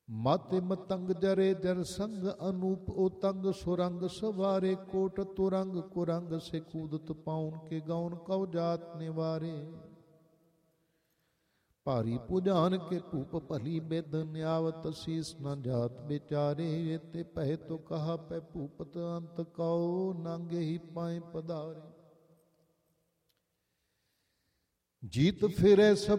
माते मतंग जरे जर संग अनूप ओतंग सुरंग सवारे कोट तुरंग कुरंग से कूदत पाउन के गौन कौ जात निवारे भारी पुजान के भूप भली बेद न्यावत शीस न जात बेचारे ते पह तो कहा पै भूपत अंत कौ नांगे ही पाए पधारे जीत फिरे सब